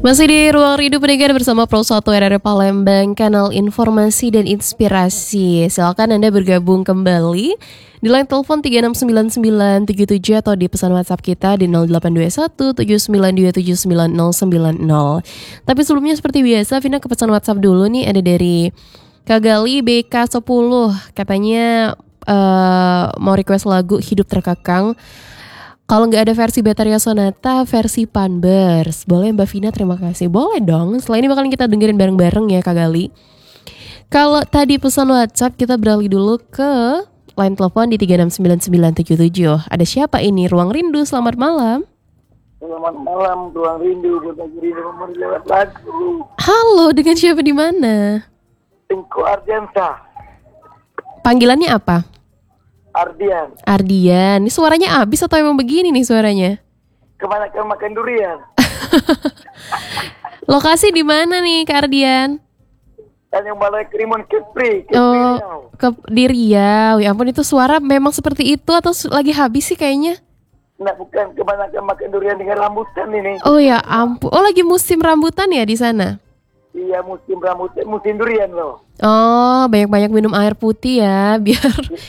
Masih di Ruang Rindu Pendengar bersama Pro 1 RRI Palembang, kanal informasi dan inspirasi. Silakan Anda bergabung kembali di line telepon 369977 atau di pesan WhatsApp kita di 0821 79279090. Tapi sebelumnya seperti biasa, Vina ke pesan WhatsApp dulu nih. Ada dari Kagali BK10, katanya mau request lagu Hidup Terkekang. Kalau nggak ada versi Betaria Sonata, versi Panbers. Boleh Mbak Vina, terima kasih. Boleh dong, setelah ini bakalan kita dengerin bareng-bareng ya Kak Gali. Kalau tadi pesan WhatsApp, kita beralih dulu ke line telepon di 369977. Ada siapa ini? Ruang Rindu, selamat malam. Selamat malam, Ruang Rindu, berbagi rindu memori lewat lagu. Halo, dengan siapa di mana? Tengku Ardiansa. Panggilannya apa? Ardian. Ardian. Ini suaranya abis atau emang begini nih suaranya? Kebanyakan makan durian. Lokasi di mana nih Kak Ardian? Tanjung Balai Kerimun Kepri. Oh, di Riau. Ya ampun, itu suara memang seperti itu atau lagi habis sih kayaknya? Nah, bukan, kebanyakan makan durian dengan rambutan ini. Oh ya ampun. Oh, lagi musim rambutan ya di sana? Iya, musim rambutan, musim durian loh. Oh, banyak-banyak minum air putih ya, biar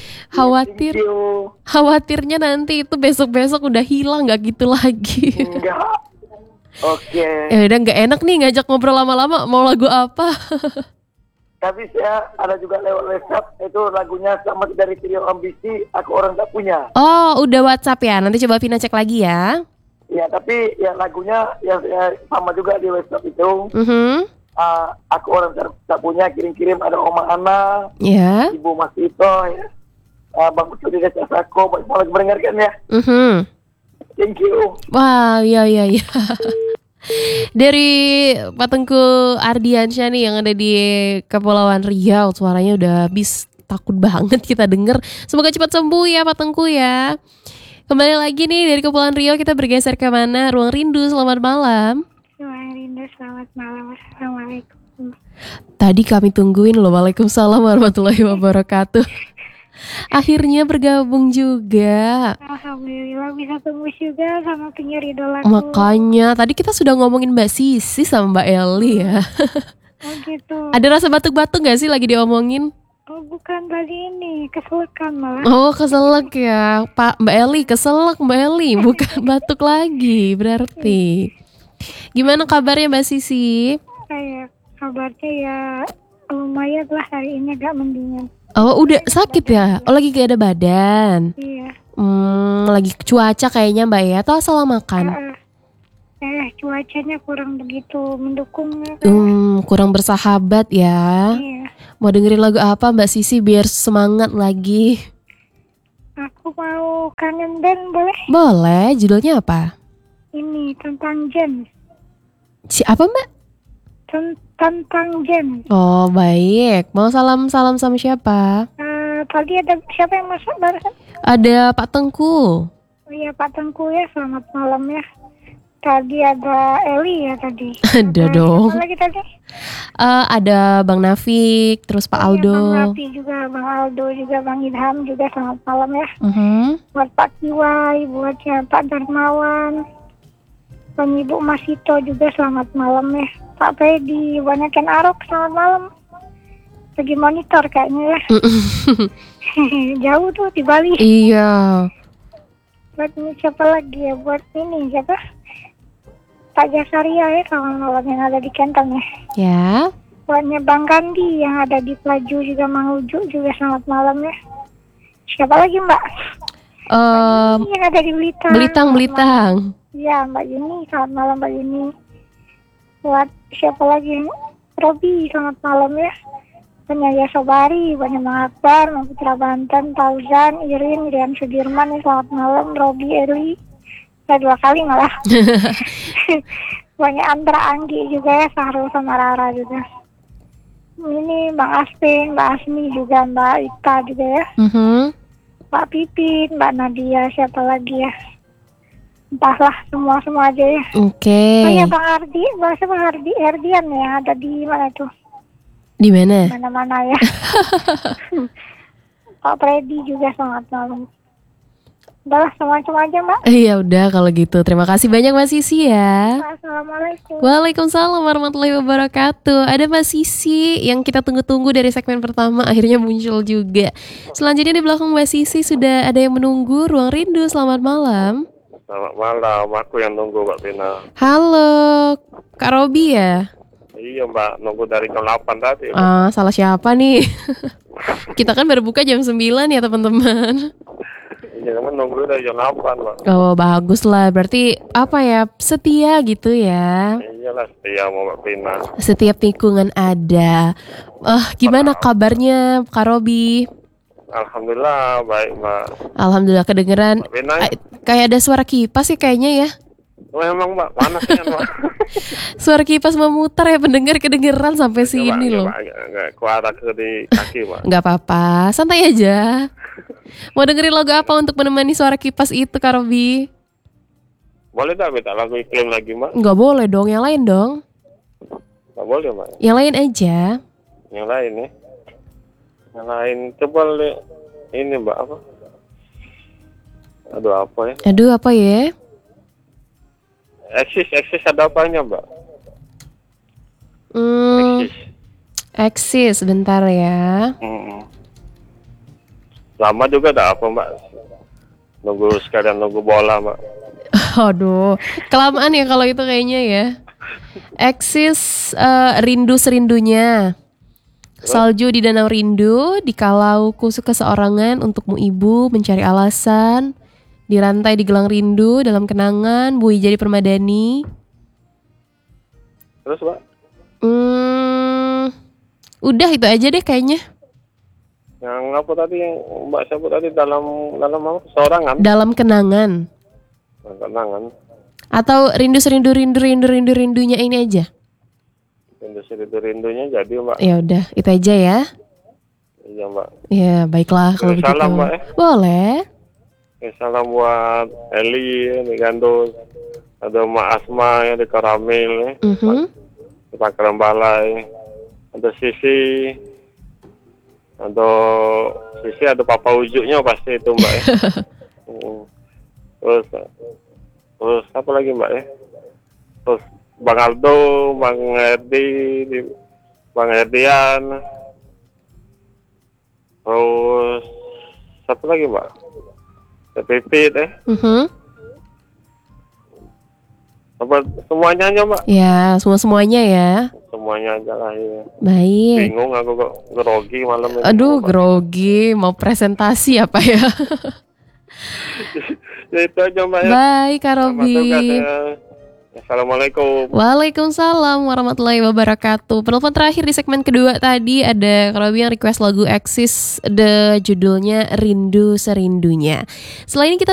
khawatirnya nanti itu besok-besok udah hilang, nggak gitu lagi. Enggak. Oke. Ya udah, nggak enak nih ngajak ngobrol lama-lama. Mau lagu apa? Tapi saya ada juga lewat WhatsApp, itu lagunya sama dari Trio Ambisi, Aku Orang Tak Punya. Oh, udah WhatsApp ya. Nanti coba Vina cek lagi ya. Ya, tapi ya lagunya ya sama juga di WhatsApp itu. Aku Orang Tak Punya, kirim-kirim ada Oma Ana, ya, Ibu Mas Ito, ya. Bang Ucu di Desa Sako, mau lagi mendengarkan ya. Thank you. Wah, iya. Dari Pak Tengku Ardiansyah nih yang ada di Kepulauan Riau, suaranya udah habis, takut banget kita denger. Semoga cepat sembuh ya Pak Tengku ya. Kembali lagi nih dari Kepulauan Riau, kita bergeser ke mana? Ruang Rindu, selamat malam. Ruang Rindu, selamat malam. Assalamualaikum. Tadi kami tungguin loh. Waalaikumsalam warahmatullahi wabarakatuh. Akhirnya bergabung juga. Alhamdulillah bisa tembus juga sama penyiar idolaku. Makanya tadi kita sudah ngomongin Mbak Sisi sama Mbak Eli ya. Oh gitu. Ada rasa batuk-batuk gak sih lagi diomongin? Oh bukan, tadi ini keselekan malah. Oh keselak ya Pak. Mbak Eli keselak Mbak Eli, bukan batuk lagi berarti. Gimana kabarnya Mbak Sisi? Kayak kabarnya ya lumayan lah, hari ini agak mendingan. Oh udah sakit ya? Oh lagi gak ada badan? Iya. Lagi cuaca kayaknya Mbak ya, atau salah makan? Cuacanya kurang begitu mendukung. Kurang bersahabat ya. Iya. Mau dengerin lagu apa Mbak Sisi biar semangat lagi? Aku mau Kangen Band, boleh? Boleh, judulnya apa? Ini Tentang Jam. Apa Mbak? Tentang Jam. Oh baik, mau salam-salam sama siapa? Tadi ada siapa yang masuk barusan? Ada Pak Tengku. Oh iya Pak Tengku ya, selamat malam ya. Tadi ada Eli ya tadi. Ada dong. Siapa lagi tadi? Ada Bang Nafik, terus Pak Aldo. Bang Nafik juga, Bang Aldo juga, Bang Idham juga, selamat malam ya. Buat Pak Kiwai, buat Pak Darmawan, dan Ibu Masito juga selamat malam ya. Pak Fedi, banyakan Arok, selamat malam. Lagi monitor kayaknya ya. Jauh tuh di Bali. Iya. Buat ini siapa lagi ya? Buat ini siapa? Pak Jasaria ya, selamat malam yang ada di Kentang ya. Ya. Buatnya Bang Kandi yang ada di Pelaju juga, Mang Uju juga selamat malam ya. Siapa lagi Mbak? Yang ada di Belitang. Belitang. Iya Mbak Yuni, selamat malam Mbak Yuni. Buat siapa lagi? Robi, selamat malam ya. Penyaya Sobari, banyak Bang Akbar, Bang Putra Banten, Tauzan, Irin, Rian Sudirman, selamat malam. Robi, Eli, saya 2 kali malah. Banyak Andra, Anggi juga ya, Sahrul sama Rara juga. Ini Bang Aspin, Mbak Asmi juga, Mbak Ita juga ya. Mbak Pipin, Mbak Nadia, siapa lagi ya? Entahlah, semua aja ya. Oke. Oh iya Bang Ardi, bahasa Bang Erdian ya, ada di mana tuh? Di mana? Mana-mana ya. Pak Freddy juga selamat malam. Udahlah, semacam aja Mbak. Iya udah kalau gitu. Terima kasih banyak Mbak Sisi ya. Assalamualaikum. Waalaikumsalam warahmatullahi wabarakatuh. Ada Mbak Sisi yang kita tunggu-tunggu dari segmen pertama akhirnya muncul juga. Selanjutnya di belakang Mbak Sisi sudah ada yang menunggu Ruang Rindu. Selamat malam. Selamat malam, aku yang nunggu Mbak Vina. Halo, Kak Robi ya? Iya Mbak, nunggu dari jam 8 tadi. Salah siapa nih? Kita kan baru buka jam 9 ya teman-teman. Iya, kan nunggu dari jam 8 Mbak. Oh bagus lah, berarti apa ya, setia gitu ya? Iyalah, setia mau Mbak Vina. Setiap tikungan ada. Gimana kabarnya Kak Robi? Alhamdulillah, baik Mbak. Alhamdulillah kedengeran. Mbak Vina, Kayak ada suara kipas sih kayaknya ya. emang Mbak, panas ya Mbak. Suara kipas memutar ya, pendengar kedengeran sampai sini loh. Nggak kuat aku di kaki Mbak. Nggak apa-apa, santai aja. Mau dengerin lagu apa untuk menemani suara kipas itu Kak Robi? Boleh tak minta lagu iklim lagi Mbak? Nggak boleh dong, yang lain dong. Nggak boleh Mbak. Yang lain aja. Yang lain ya. Yang lain, coba lihat ini Mbak apa? Aduh apa ya? Aduh apa ya? Eksis ada apanya Mbak? Eksis, bentar ya. Lama juga ada apa Mbak? Sekalian nunggu bola Mbak. Aduh, kelamaan ya kalau itu kayaknya ya. Eksis, rindu serindunya. Salju di danau rindu, dikalau kusuk keseorangan untukmu ibu mencari alasan. Dirantai di gelang rindu dalam kenangan, bui jadi permadani. Terus Mbak? Udah itu aja deh kayaknya. Yang apa tadi yang Mbak sebut tadi dalam apa? Seorangan? Dalam kenangan. Kenangan. Atau rindunya ini aja. Rindunya jadi Mbak. Ya udah, itu aja ya. Iya Mbak. Ya baiklah kalau begitu. Salam Mbak ya. Boleh. Salam buat Eli di Gandus. Ada Mak Asma yang di Karamil ya. Di Pakaran Balai. Ada Sisi. Ada Papa Ujuknya pasti itu Mbak ya. Terus apa lagi Mbak ya? Terus Bang Aldo, Bang Erdi, Bang Erdian. Terus satu lagi Mbak. Pipit Apa semuanya aja Mbak? Ya, semuanya ya. Semuanya aja lah ya. Baik. Bingung aku kok grogi malam ini. Aduh, grogi, mau presentasi apa ya? Ya itu aja Mbak ya. Baik, Kak Robi. Assalamualaikum. Waalaikumsalam warahmatullahi wabarakatuh. Penelpon terakhir di segmen kedua tadi ada Kak Robi yang request lagu Eksis, judulnya Rindu Serindunya. Selain ini kita